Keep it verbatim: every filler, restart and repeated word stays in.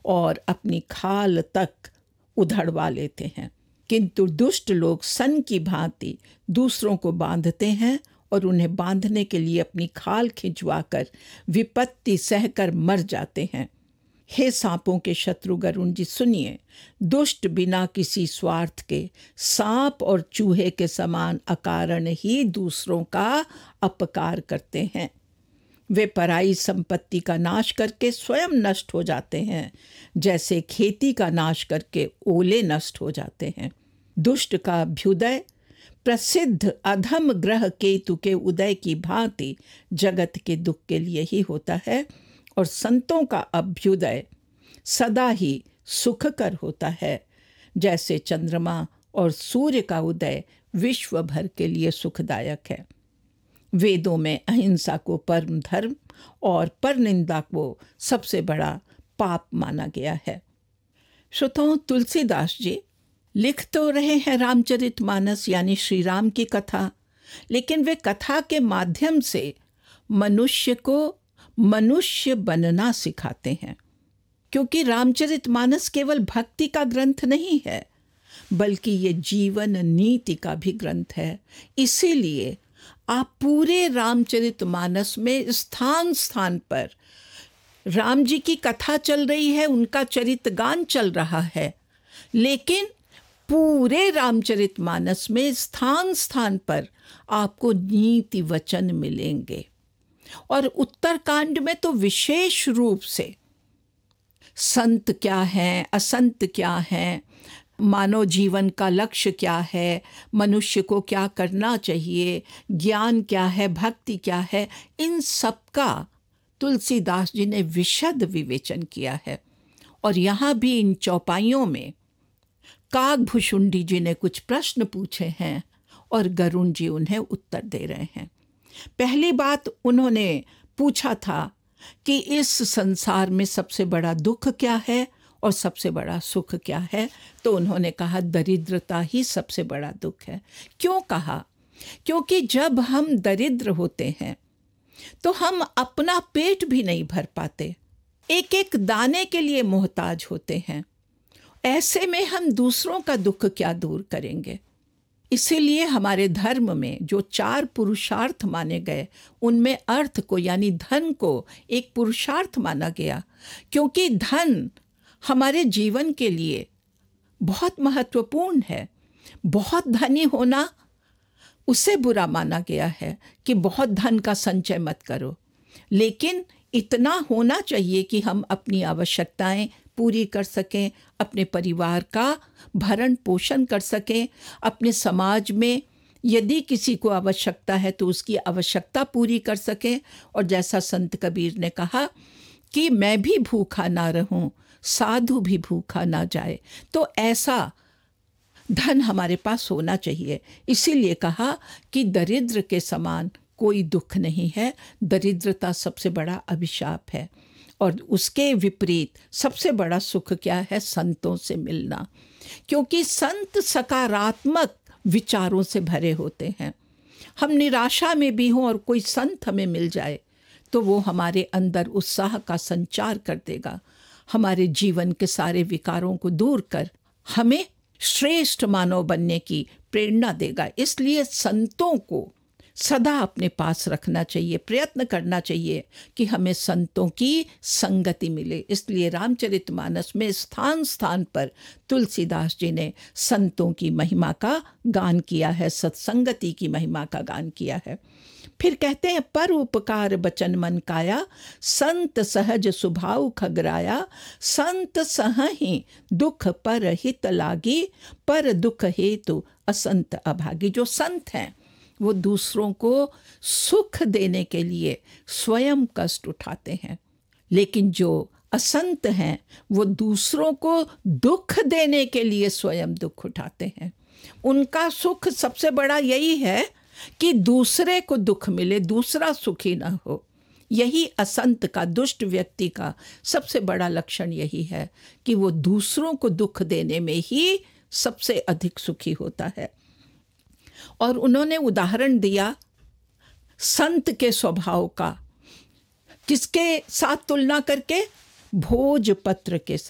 और अपनी खाल तक उधड़वा लेते हैं। किंतु दुष्ट लोग सन की भांति दूसरों को बांधते हैं और उन्हें बांधने के लिए अपनी खाल खिंचवाकर विपत्ति सहकर मर जाते हैं। हे सांपों के शत्रु गरुण जी, सुनिए, दुष्ट बिना किसी स्वार्थ के सांप और चूहे के समान अकारण ही दूसरों का अपकार करते हैं। वे पराई संपत्ति का नाश करके स्वयं नष्ट हो जाते हैं, जैसे खेती का नाश करके ओले नष्ट हो जाते हैं। दुष्ट का अभ्युदय प्रसिद्ध अधम ग्रह केतु के उदय की भांति जगत के दुख के लिए ही होता है, और संतों का अभ्युदय सदा ही सुखकर होता है, जैसे चंद्रमा और सूर्य का उदय विश्व भर के लिए सुखदायक है। वेदों में अहिंसा को परम धर्म और परनिंदा को सबसे बड़ा पाप माना गया है। श्रोताओं, तुलसीदास जी लिख तो रहे हैं रामचरितमानस यानी श्री राम की कथा, लेकिन वे कथा के माध्यम से मनुष्य को मनुष्य बनना सिखाते हैं, क्योंकि रामचरितमानस केवल भक्ति का ग्रंथ नहीं है, बल्कि ये जीवन नीति का भी ग्रंथ है। इसीलिए आप पूरे रामचरितमानस में स्थान स्थान पर राम जी की कथा चल रही है, उनका चरितगान चल रहा है, लेकिन पूरे रामचरितमानस में स्थान स्थान पर आपको नीति वचन मिलेंगे। और उत्तरकांड में तो विशेष रूप से संत क्या हैं, असंत क्या हैं, मानव जीवन का लक्ष्य क्या है, मनुष्य को क्या करना चाहिए, ज्ञान क्या है, भक्ति क्या है, इन सब का तुलसीदास जी ने विशद विवेचन किया है। और यहाँ भी इन चौपाइयों में कागभूषुंडी जी ने कुछ प्रश्न पूछे हैं और गरुण जी उन्हें उत्तर दे रहे हैं। पहली बात उन्होंने पूछा था कि इस संसार में सबसे बड़ा दुख क्या है और सबसे बड़ा सुख क्या है, तो उन्होंने कहा दरिद्रता ही सबसे बड़ा दुख है। क्यों कहा? क्योंकि जब हम दरिद्र होते हैं तो हम अपना पेट भी नहीं भर पाते, एक एक दाने के लिए मोहताज होते हैं। ऐसे में हम दूसरों का दुख क्या दूर करेंगे? इसीलिए हमारे धर्म में जो चार पुरुषार्थ माने गए, उनमें अर्थ को यानी धन को एक पुरुषार्थ माना गया, क्योंकि धन हमारे जीवन के लिए बहुत महत्वपूर्ण है। बहुत धनी होना उसे बुरा माना गया है कि बहुत धन का संचय मत करो, लेकिन इतना होना चाहिए कि हम अपनी आवश्यकताएं पूरी कर सकें, अपने परिवार का भरण पोषण कर सकें, अपने समाज में यदि किसी को आवश्यकता है तो उसकी आवश्यकता पूरी कर सकें। और जैसा संत कबीर ने कहा कि मैं भी भूखा ना रहूं, साधु भी भूखा ना जाए, तो ऐसा धन हमारे पास होना चाहिए। इसीलिए कहा कि दरिद्र के समान कोई दुख नहीं है, दरिद्रता सबसे बड़ा अभिशाप है। और उसके विपरीत सबसे बड़ा सुख क्या है? संतों से मिलना, क्योंकि संत सकारात्मक विचारों से भरे होते हैं। हम निराशा में भी हों और कोई संत हमें मिल जाए तो वो हमारे अंदर उत्साह का संचार कर देगा, हमारे जीवन के सारे विकारों को दूर कर हमें श्रेष्ठ मानव बनने की प्रेरणा देगा। इसलिए संतों को सदा अपने पास रखना चाहिए, प्रयत्न करना चाहिए कि हमें संतों की संगति मिले। इसलिए रामचरितमानस में स्थान स्थान पर तुलसीदास जी ने संतों की महिमा का गान किया है, सत्संगति की महिमा का गान किया है। फिर कहते हैं पर उपकार बचन मन काया, संत सहज स्वभाव खगराया, संत सहहि दुख पर हित लागी, पर दुख हेतु असंत अभागी। जो संत हैं वो दूसरों को सुख देने के लिए स्वयं कष्ट उठाते हैं, लेकिन जो असंत हैं वो दूसरों को दुख देने के लिए स्वयं दुख उठाते हैं। उनका सुख सबसे बड़ा यही है कि दूसरे को दुख मिले, दूसरा सुखी ना हो। यही असंत का, दुष्ट व्यक्ति का सबसे बड़ा लक्षण यही है कि वो दूसरों को दुख देने में ही सबसे अधिक सुखी होता है। और उन्होंने उदाहरण दिया संत के स्वभाव का, किसके साथ तुलना करके? भोजपत्र के साथ।